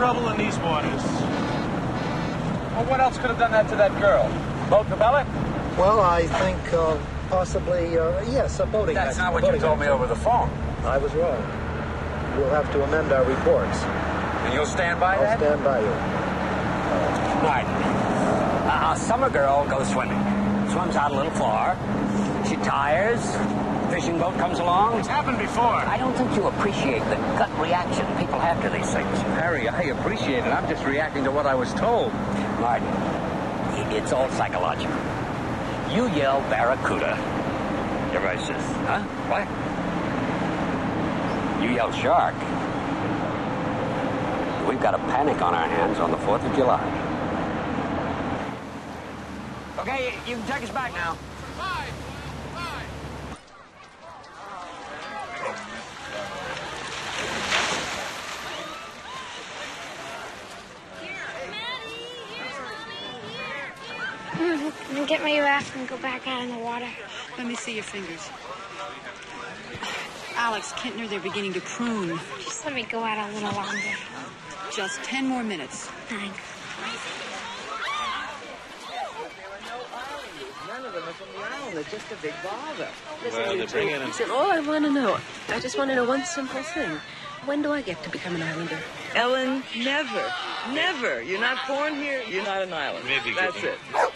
trouble in these waters. Well, what else could have done that to that girl? Boat Cabela? Well, I think possibly, yes, a boating That's accident. not what you told me over the phone. I was wrong. We'll have to amend our reports. And you'll stand by I'll that? stand by you. Martin, a summer girl goes swimming. Swims out a little far. She tires. Fishing boat comes along. It's happened before. I don't think you appreciate the gut reaction people have to these things. Harry, I appreciate it. I'm just reacting to what I was told. Martin, it's all psychological. You yell barracuda. Everybody says, huh? What? You yell shark. We've got a panic on our hands on the 4th of July. Okay, you can take us back now. Bye. Bye. Now get my raft and go back out in the water. Let me see your fingers. Alex, Kintner, they're beginning to prune. Just let me go out a little longer. Just 10 more minutes. Thanks. None of them are from the island. They're just a big bother. Well, they're bringing them. Listen, all I want to know, I just want to know one simple thing. When do I get to become an islander? Ellen, never. Never. You're not born here, you're not an island. Maybe That's good. it.